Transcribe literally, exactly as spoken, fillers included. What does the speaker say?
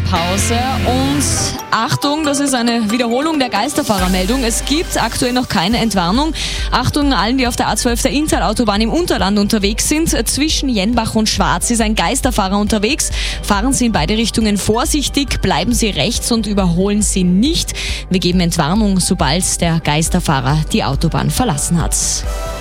Pause. Und Achtung, das ist eine Wiederholung der Geisterfahrermeldung. Es gibt aktuell noch keine Entwarnung. Achtung allen, die auf der A zwölf der Inntal-Autobahn im Unterland unterwegs sind. Zwischen Jenbach und Schwarz ist ein Geisterfahrer unterwegs. Fahren Sie in beide Richtungen vorsichtig, bleiben Sie rechts und überholen Sie nicht. Wir geben Entwarnung, sobald der Geisterfahrer die Autobahn verlassen hat.